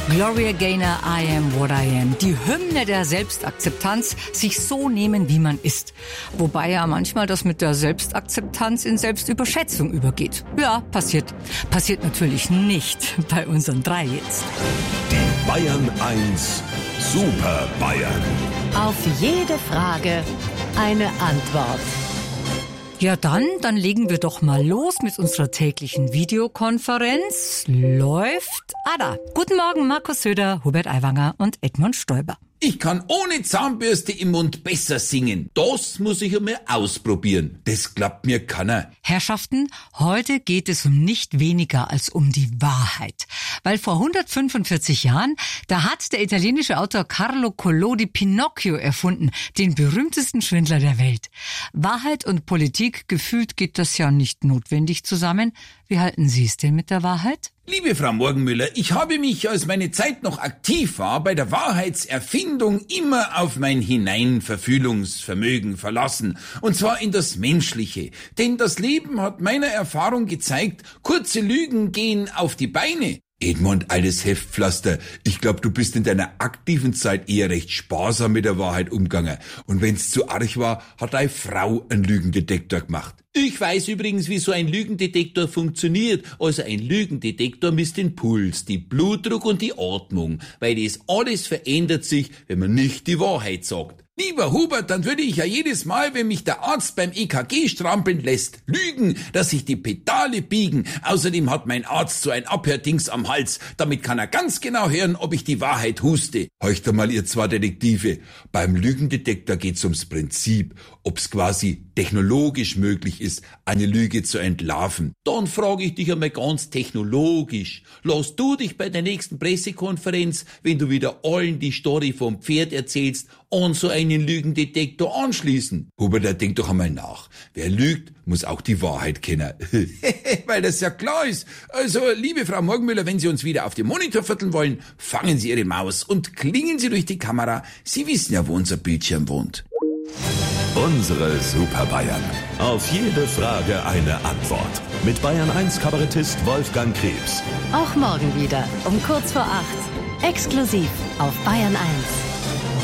Gloria Gaynor, I am what I am. Die Hymne der Selbstakzeptanz, sich so nehmen, wie man ist. Wobei ja manchmal das mit der Selbstakzeptanz in Selbstüberschätzung übergeht. Ja, passiert. Passiert natürlich nicht bei unseren 3 jetzt. Die Bayern 1 Super Bayern. Auf jede Frage eine Antwort. Ja, dann legen wir doch mal los mit unserer täglichen Videokonferenz. Läuft. Da. Guten Morgen, Markus Söder, Hubert Aiwanger und Edmund Stoiber. Ich kann ohne Zahnbürste im Mund besser singen. Das muss ich einmal ausprobieren. Das klappt mir keiner. Herrschaften, heute geht es um nicht weniger als um die Wahrheit. Weil vor 145 Jahren, da hat der italienische Autor Carlo Collodi Pinocchio erfunden, den berühmtesten Schwindler der Welt. Wahrheit und Politik, gefühlt geht das ja nicht notwendig zusammen. Wie halten Sie es denn mit der Wahrheit? Liebe Frau Morgenmüller, ich habe mich, als meine Zeit noch aktiv war, bei der Wahrheitserfindung immer auf mein Hineinverfühlungsvermögen verlassen. Und zwar in das Menschliche. Denn das Leben hat meiner Erfahrung gezeigt, kurze Lügen gehen auf die Beine. Edmund, altes Heftpflaster, ich glaube, du bist in deiner aktiven Zeit eher recht sparsam mit der Wahrheit umgegangen. Und wenn's zu arg war, hat deine Frau einen Lügendetektor gemacht. Ich weiß übrigens, wie so ein Lügendetektor funktioniert. Also ein Lügendetektor misst den Puls, die Blutdruck und die Atmung, weil das alles verändert sich, wenn man nicht die Wahrheit sagt. Lieber Hubert, dann würde ich ja jedes Mal, wenn mich der Arzt beim EKG strampeln lässt, lügen, dass sich die Pedale biegen. Außerdem hat mein Arzt so ein Abhördings am Hals. Damit kann er ganz genau hören, ob ich die Wahrheit huste. Heucht einmal, ihr 2 Detektive. Beim Lügendetektor geht's ums Prinzip, ob's quasi technologisch möglich ist, eine Lüge zu entlarven. Dann frage ich dich einmal ganz technologisch. Lass du dich bei der nächsten Pressekonferenz, wenn du wieder allen die Story vom Pferd erzählst, an so einen Lügendetektor anschließen. Hubert, denk doch einmal nach. Wer lügt, muss auch die Wahrheit kennen. Weil das ja klar ist. Also, liebe Frau Morgenmüller, wenn Sie uns wieder auf dem Monitor vierteln wollen, fangen Sie Ihre Maus und klingen Sie durch die Kamera. Sie wissen ja, wo unser Bildschirm wohnt. Unsere Super Bayern. Auf jede Frage eine Antwort. Mit Bayern 1 Kabarettist Wolfgang Krebs. Auch morgen wieder um kurz vor 8. Exklusiv auf Bayern 1.